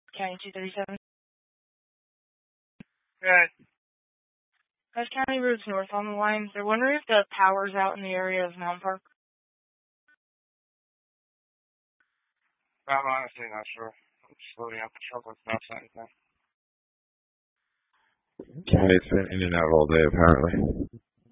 County 237. Good. West County Roads North on the line. They're wondering if the power's out in the area of Mountain Park. I'm honestly not sure. I'm just loading up the truck with enough anything. Yeah, it's been in and out all day, apparently.